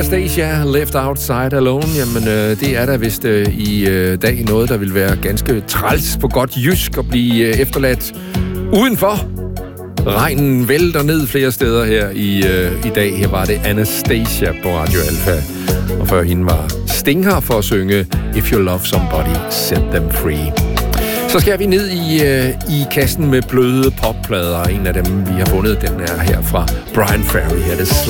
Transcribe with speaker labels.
Speaker 1: Anastasia, Left Outside Alone. Jamen, det er da vist i dag noget, der vil være ganske træls på godt jysk at blive efterladt udenfor. Regnen vælter ned flere steder her i dag. Her var det Anastasia på Radio Alpha. Og før hende var Sting her for at synge If You Love Somebody, Set Them Free. Så skal vi ned i kassen med bløde popplader. En af dem, vi har fundet, den er her fra Brian Ferry. Her er det